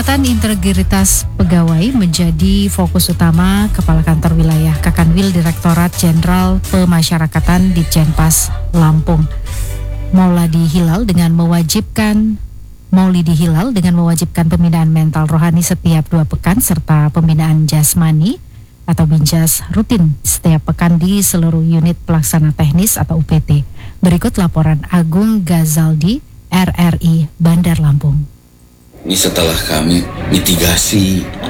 Peningkatan integritas pegawai menjadi fokus utama Kepala Kantor Wilayah Kakanwil Direktorat Jenderal Pemasyarakatan Ditjenpas Lampung. Maulidi Hilal dengan mewajibkan pembinaan mental rohani setiap 2 pekan serta pembinaan jasmani atau binjas rutin setiap pekan di seluruh unit pelaksana teknis atau UPT. Berikut laporan Agung Gazaldi, RRI Bandar Lampung. Ini setelah kami mitigasi